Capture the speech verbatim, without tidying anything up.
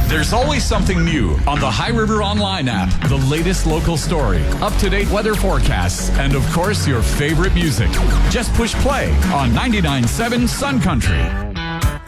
There's always something new on the High River Online app. The latest local story, up-to-date weather forecasts, and of course your favorite music. Just push play on ninety-nine point seven Sun Country.